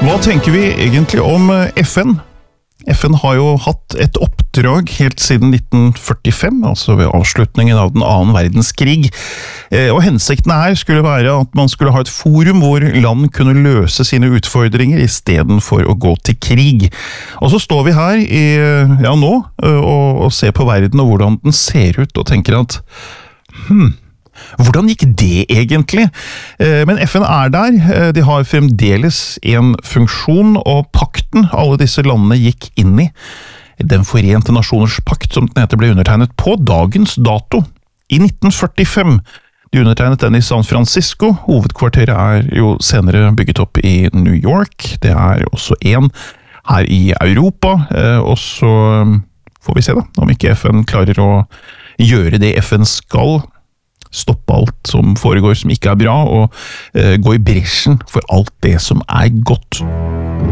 Hva tenker vi egentlig om FN? FN har jo hatt et oppdrag helt siden 1945, altså ved avslutningen av den annen verdenskrig. Og hensikten her skulle være at man skulle ha et forum hvor land kunne løse sine utfordringer i stedet for å gå til krig. Og så står vi her nå og ser på verden og hvordan den ser ut og tenker at hvordan gikk det egentlig? Men FN der, de har fremdeles en funksjon, og pakten alle disse landene gikk inn i, den forente nasjoners pakt som den heter ble undertegnet på dagens dato, i 1945. De undertegnet den i San Francisco, hovedkvarteret jo senere bygget opp i New York, det også en her i Europa, og så får vi se da, om ikke FN klarer å gjøre det FN skal, stoppe alt som foregår som ikke bra, og gå i bresjen for alt det som godt.